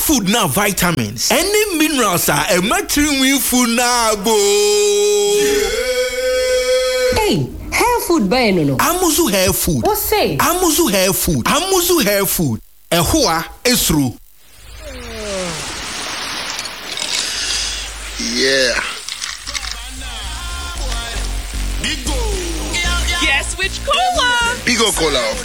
food na vitamins. Any minerals are a matrimony food na bo. Hey, hair food buy no. Amuzu hair food. What say? Amuzu hair food. Amuzu hair food. Ehua esru. Yeah. Guess which cola? Bigo Cola, of